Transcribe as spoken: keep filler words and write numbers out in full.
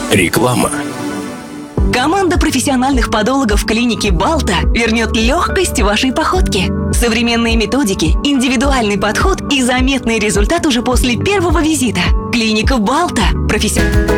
Реклама. Команда профессиональных подологов клиники Балта вернет легкость вашей походке. Современные методики, индивидуальный подход и заметный результат уже после первого визита. Клиника Балта. Профессиональный